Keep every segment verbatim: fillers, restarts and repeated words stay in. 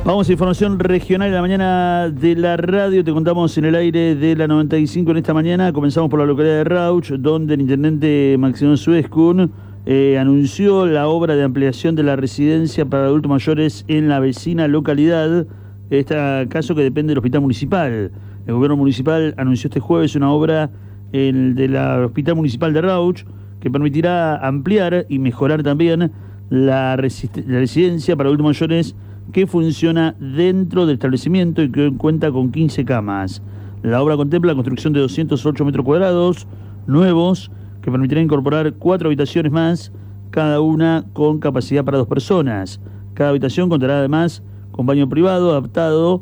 Vamos a información regional de la mañana de la radio. Te contamos en el aire de la noventa y cinco en esta mañana. Comenzamos por la localidad de Rauch, donde el intendente Maximiliano Suescun eh, anunció la obra de ampliación de la residencia para adultos mayores en la vecina localidad. Este caso que depende del hospital municipal. El gobierno municipal anunció este jueves una obra en el del hospital municipal de Rauch que permitirá ampliar y mejorar también la, resist- la residencia para adultos mayores que funciona dentro del establecimiento y que cuenta con quince camas. La obra contempla la construcción de doscientos ocho metros cuadrados nuevos que permitirán incorporar cuatro habitaciones más, cada una con capacidad para dos personas. Cada habitación contará además con baño privado adaptado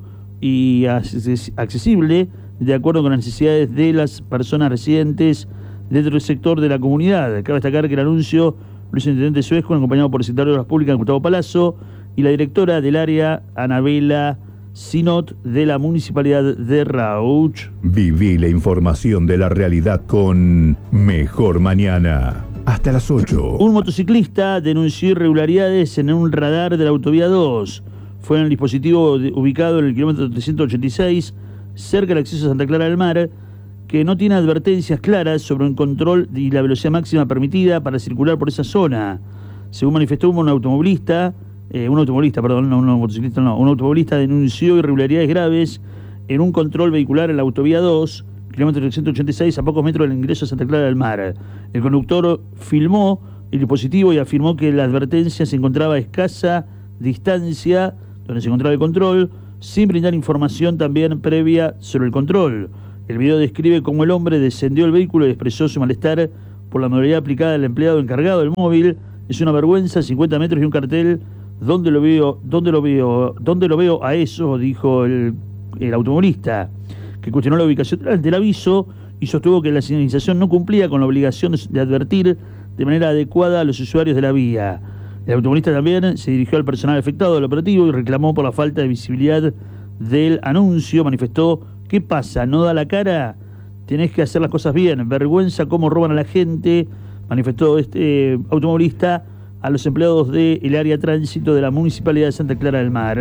y accesible de acuerdo con las necesidades de las personas residentes dentro del sector de la comunidad. Cabe destacar que el anuncio lo hizo el intendente Suescun, acompañado por el secretario de Obras Públicas, Gustavo Palazzo, y la directora del área, Anabela Sinot, de la Municipalidad de Rauch. Viví la información de la realidad con Mejor Mañana. Hasta las ocho. Un motociclista denunció irregularidades en un radar de la autovía dos. Fue en el dispositivo de, ubicado en el kilómetro trescientos ochenta y seis, cerca del acceso a Santa Clara del Mar, que no tiene advertencias claras sobre un control y la velocidad máxima permitida para circular por esa zona. Según manifestó un automovilista, Eh, un automovilista, perdón, no un motociclista, no, un automovilista denunció irregularidades graves en un control vehicular en la autovía dos, kilómetro trescientos ochenta y seis, a pocos metros del ingreso a Santa Clara del Mar. El conductor filmó el dispositivo y afirmó que la advertencia se encontraba a escasa distancia donde se encontraba el control, sin brindar información también previa sobre el control. El video describe cómo el hombre descendió del vehículo y expresó su malestar por la modalidad aplicada al empleado encargado del móvil. Es una vergüenza, cincuenta metros y un cartel. ¿Dónde lo veo? ¿Dónde lo veo? ¿Dónde lo veo a eso? Dijo el, el automovilista, que cuestionó la ubicación del aviso y sostuvo que la señalización no cumplía con la obligación de advertir de manera adecuada a los usuarios de la vía. El automovilista también se dirigió al personal afectado del operativo y reclamó por la falta de visibilidad del anuncio. Manifestó: ¿qué pasa? ¿No da la cara? Tenés que hacer las cosas bien. Vergüenza cómo roban a la gente, manifestó este eh, automovilista a los empleados del área tránsito de la Municipalidad de Santa Clara del Mar.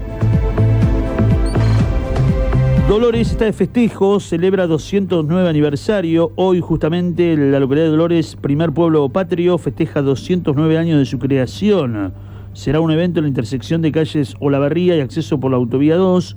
Dolores está de festejo, celebra doscientos nueve aniversario. Hoy justamente la localidad de Dolores, primer pueblo patrio, festeja doscientos nueve años de su creación. Será un evento en la intersección de calles Olavarría y acceso por la autovía dos.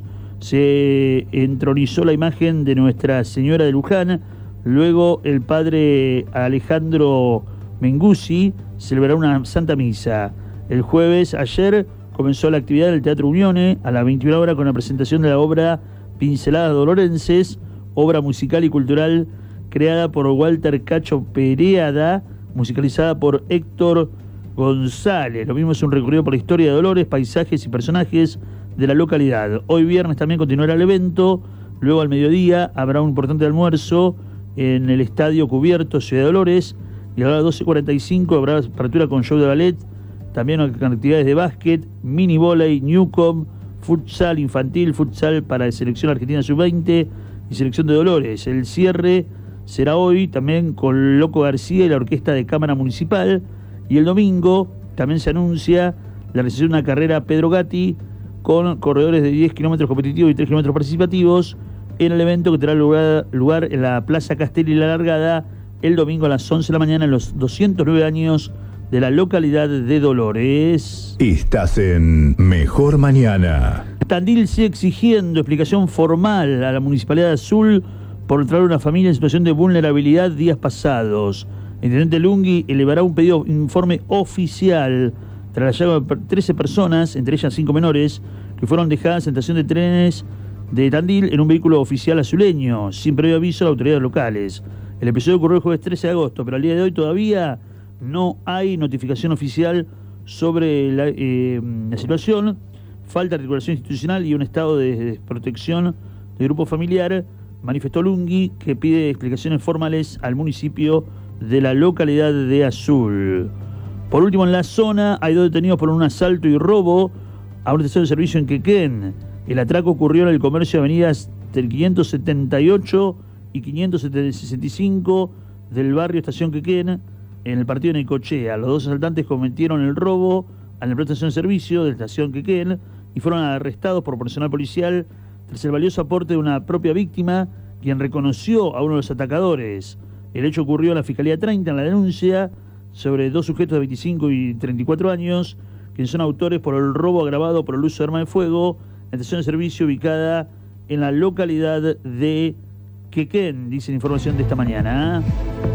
Se entronizó la imagen de Nuestra Señora de Luján. Luego el padre Alejandro Menguzzi celebrará una santa misa. El jueves, ayer, comenzó la actividad del Teatro Unione a las veintiuna horas con la presentación de la obra Pinceladas Dolorenses, obra musical y cultural creada por Walter Cacho Pereada, musicalizada por Héctor González. Lo mismo es un recorrido por la historia de Dolores, paisajes y personajes de la localidad. Hoy viernes también continuará el evento. Luego al mediodía habrá un importante almuerzo en el Estadio Cubierto Ciudad de Dolores. Y a las doce cuarenta y cinco habrá apertura con show de ballet, también actividades de básquet, mini volei, newcom, futsal infantil, futsal para la selección argentina sub veinte y selección de Dolores. El cierre será hoy también con Loco García y la Orquesta de Cámara Municipal. Y el domingo también se anuncia la realización de una carrera Pedro Gatti con corredores de diez kilómetros competitivos y tres kilómetros participativos en el evento que tendrá lugar, lugar en la Plaza Castelli La Largada el domingo a las once de la mañana en los doscientos nueve años de la localidad de Dolores. Estás en Mejor Mañana. Tandil sigue exigiendo explicación formal a la Municipalidad de Azul por traer una familia en situación de vulnerabilidad días pasados. El intendente Lungui elevará un pedido informe oficial tras la llegada de trece personas, entre ellas cinco menores, que fueron dejadas en estación de trenes de Tandil en un vehículo oficial azuleño, sin previo aviso a las autoridades locales. El episodio ocurrió el jueves trece de agosto, pero al día de hoy todavía no hay notificación oficial sobre la, eh, la situación. Falta articulación institucional y un estado de desprotección del grupo familiar, manifestó Lungui, que pide explicaciones formales al municipio de la localidad de Azul. Por último, en la zona hay dos detenidos por un asalto y robo a una estación de servicio en Quequén. El atraco ocurrió en el comercio de avenidas del quinientos setenta y ocho y quinientos sesenta y cinco del barrio Estación Quequén, en el partido de Necochea. Los dos asaltantes cometieron el robo a la estación de servicio de la Estación Quequén y fueron arrestados por personal policial tras el valioso aporte de una propia víctima, quien reconoció a uno de los atacadores. El hecho ocurrió en la Fiscalía treinta en la denuncia sobre dos sujetos de veinticinco y treinta y cuatro años, quienes son autores por el robo agravado por el uso de arma de fuego en estación de servicio ubicada en la localidad de Quequén, dice la información de esta mañana.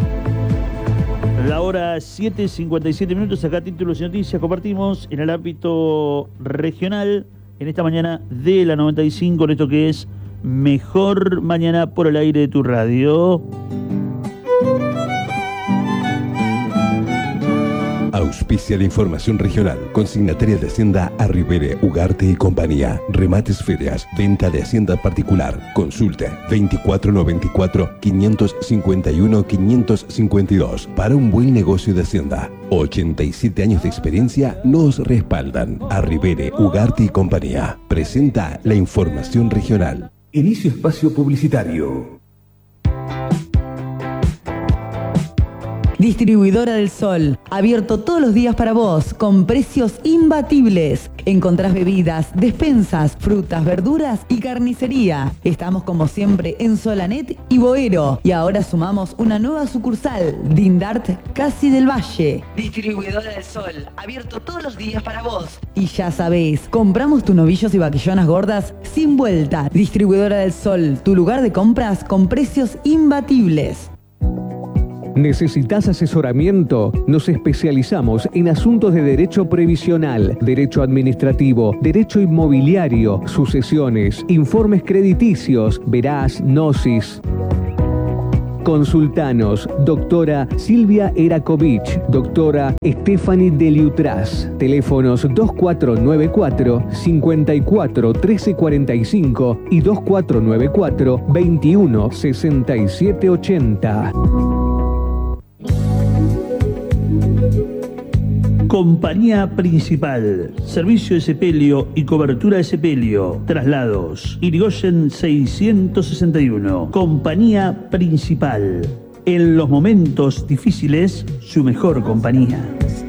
La hora siete cincuenta y siete minutos, acá títulos y noticias compartimos en el ámbito regional en esta mañana de la noventa y cinco, en esto que es Mejor Mañana por el aire de tu radio. Auspicia la información regional. Consignataria de Hacienda Arribere, Ugarte y Compañía. Remates ferias. Venta de Hacienda particular. Consulte veinticuatro noventa y cuatro, quinientos cincuenta y uno, quinientos cincuenta y dos. Para un buen negocio de Hacienda. ochenta y siete años de experiencia nos respaldan. Arribere, Ugarte y Compañía. Presenta la información regional. Inicio espacio publicitario. Distribuidora del Sol, abierto todos los días para vos, con precios imbatibles. Encontrás bebidas, despensas, frutas, verduras y carnicería. Estamos como siempre en Solanet y Boero. Y ahora sumamos una nueva sucursal, Dindart Casi del Valle. Distribuidora del Sol, abierto todos los días para vos. Y ya sabés, compramos tus novillos y vaquillonas gordas sin vuelta. Distribuidora del Sol, tu lugar de compras con precios imbatibles. ¿Necesitas asesoramiento? Nos especializamos en asuntos de derecho previsional, derecho administrativo, derecho inmobiliario, sucesiones, informes crediticios, verás, gnosis. Consultanos, doctora Silvia Erakovich, doctora Stephanie Deliutras. Teléfonos dos cuatro nueve cuatro, cinco cuatro, uno tres cuatro cinco y dos cuatro nueve cuatro, veintiuno sesenta y siete ochenta. Compañía Principal, servicio de sepelio y cobertura de sepelio, traslados, Irigoyen seiscientos sesenta y uno. Compañía Principal, en los momentos difíciles, su mejor compañía.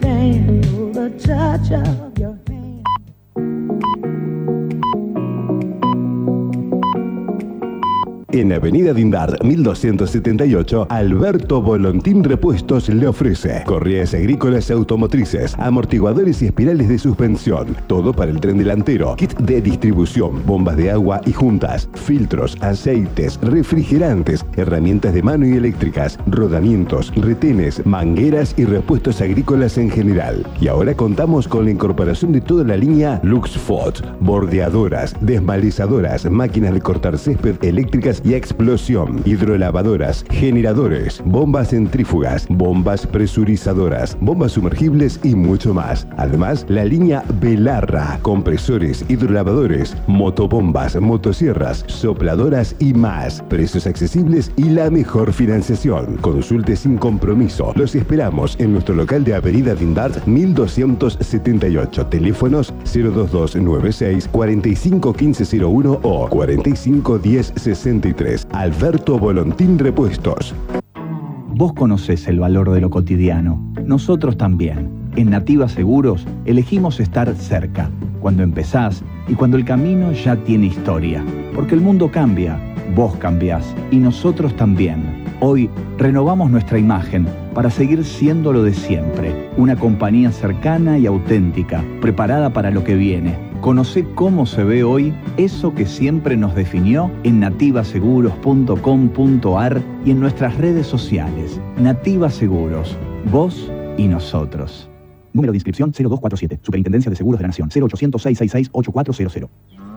En Avenida Dindart, mil doscientos setenta y ocho, Alberto Volontín Repuestos le ofrece correas agrícolas y automotrices, amortiguadores y espirales de suspensión, todo para el tren delantero, kit de distribución, bombas de agua y juntas, filtros, aceites, refrigerantes, herramientas de mano y eléctricas, rodamientos, retenes, mangueras y repuestos agrícolas en general. Y ahora contamos con la incorporación de toda la línea Luxfot, bordeadoras, desmalizadoras, máquinas de cortar césped eléctricas y explosión, hidrolavadoras, generadores, bombas centrífugas, bombas presurizadoras, bombas sumergibles y mucho más. Además, la línea Belarra, compresores, hidrolavadores, motobombas, motosierras, sopladoras y más. Precios accesibles y la mejor financiación. Consulte sin compromiso. Los esperamos en nuestro local de Avenida Dindart mil doscientos setenta y ocho. Teléfonos cero dos dos nueve seis, cuatro cinco uno cinco cero uno o cuatro cinco uno cero sesenta y tres. Alberto Volontín Repuestos. Vos conocés el valor de lo cotidiano. Nosotros también. En Nativa Seguros elegimos estar cerca, cuando empezás y cuando el camino ya tiene historia. Porque el mundo cambia, vos cambiás y nosotros también. Hoy renovamos nuestra imagen para seguir siendo lo de siempre. Una compañía cercana y auténtica, preparada para lo que viene. Conocé cómo se ve hoy eso que siempre nos definió en nativa seguros punto com punto ar y en nuestras redes sociales. Nativa Seguros, vos y nosotros. Número de inscripción cero dos cuatro siete. Superintendencia de Seguros de la Nación. cero ochocientos, seiscientos sesenta y seis, ochenta y cuatro cero cero.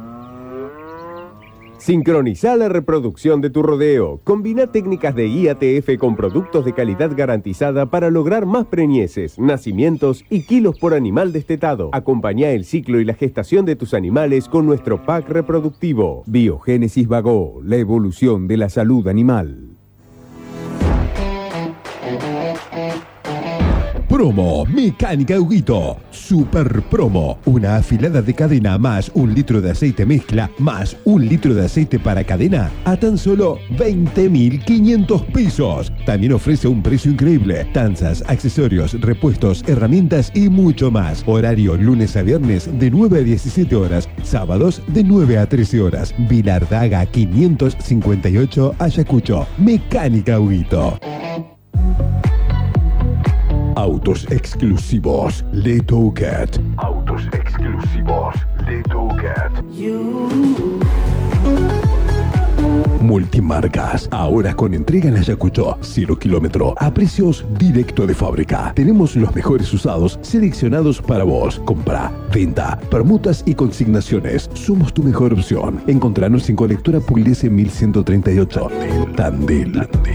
Sincroniza la reproducción de tu rodeo. Combina técnicas de I A T F con productos de calidad garantizada para lograr más preñeces, nacimientos y kilos por animal destetado. Acompañá el ciclo y la gestación de tus animales con nuestro pack reproductivo. Biogénesis Vago, la evolución de la salud animal. promo. Mecánica Huguito. Super promo. Una afilada de cadena más un litro de aceite mezcla más un litro de aceite para cadena a tan solo veinte mil quinientos pesos. También ofrece un precio increíble. Tanzas, accesorios, repuestos, herramientas y mucho más. Horario lunes a viernes de nueve a diecisiete horas. Sábados de nueve a trece horas. Vilardaga quinientos cincuenta y ocho, Ayacucho. Mecánica Huguito. Autos exclusivos Letowcat. Autos exclusivos Letowcat. Multimarcas, ahora con entrega en Ayacucho, cero kilómetro, a precios directo de fábrica. Tenemos los mejores usados seleccionados para vos. Compra, venta, permutas y consignaciones. Somos tu mejor opción. Encontranos en Colectora Pugliese mil ciento treinta y ocho. Tandil. Tandil.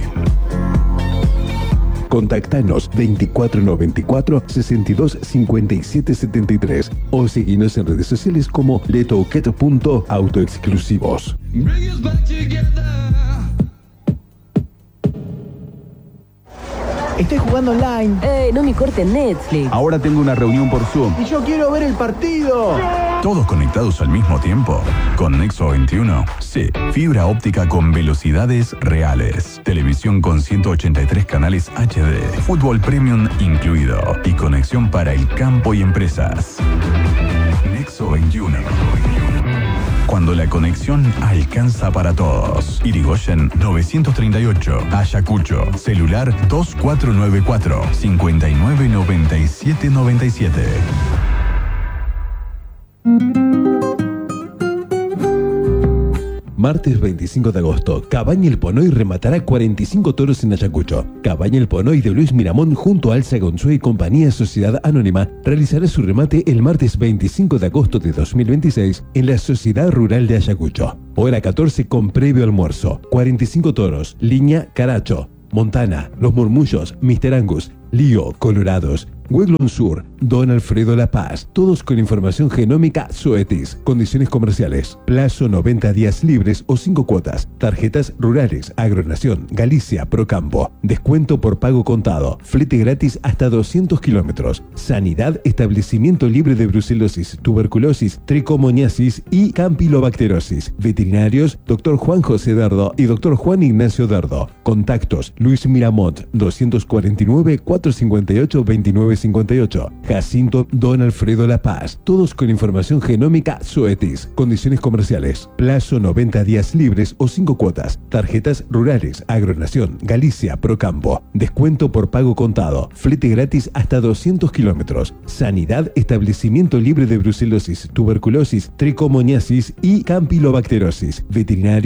Contactanos veinticuatro noventa y cuatro, sesenta y dos cincuenta y siete setenta y tres o seguinos en redes sociales como letowcat punto autoexclusivos. Estoy jugando online. Eh, no me corten Netflix. Ahora tengo una reunión por Zoom. Y yo quiero ver el partido. ¿Todos conectados al mismo tiempo? Con Nexo veintiuno, sí. Fibra óptica con velocidades reales. Televisión con ciento ochenta y tres canales H D. Fútbol Premium incluido. Y conexión para el campo y empresas. Nexo veintiuno. Cuando la conexión alcanza para todos. Irigoyen novecientos treinta y ocho. Ayacucho. Celular dos cuatro nueve cuatro, cinco nueve nueve siete nueve siete. Martes veinticinco de agosto, Cabaña El Ponoy rematará cuarenta y cinco toros en Ayacucho. Cabaña El Ponoy de Luis Miramón junto a Alza Gonzue y Compañía Sociedad Anónima realizará su remate el martes veinticinco de agosto de dos mil veintiséis en la Sociedad Rural de Ayacucho. Hora catorce con previo almuerzo. cuarenta y cinco toros. Línea Caracho, Montana, Los Murmullos, mister Angus, Lío, Colorados, Weglon Sur, Don Alfredo La Paz, todos con información genómica Zoetis. Condiciones comerciales. Plazo noventa días libres o cinco cuotas. Tarjetas rurales, Agronación, Galicia, Procampo. Descuento por pago contado. Flete gratis hasta doscientos kilómetros. Sanidad, establecimiento libre de brucelosis, tuberculosis, tricomoniasis y campilobacterosis. Veterinarios, doctor Juan José Dardo y doctor Juan Ignacio Dardo. Contactos, Luis Miramont, doscientos cuarenta y nueve, cuatrocientos cincuenta y ocho, veintinueve cincuenta y ocho. Jacinto Don Alfredo La Paz. Todos con información genómica Zoetis. Condiciones comerciales. Plazo noventa días libres o cinco cuotas. Tarjetas rurales, Agronación, Galicia, Procampo. Descuento por pago contado. Flete gratis hasta doscientos kilómetros. Sanidad, establecimiento libre de brucelosis, tuberculosis, tricomoniasis y campilobacterosis. Veterinario